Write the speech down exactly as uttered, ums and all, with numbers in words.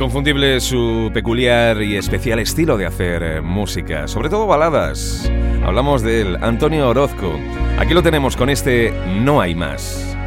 Inconfundible su peculiar y especial estilo de hacer eh, música, sobre todo baladas. Hablamos del Antonio Orozco. Aquí lo tenemos con este No hay más.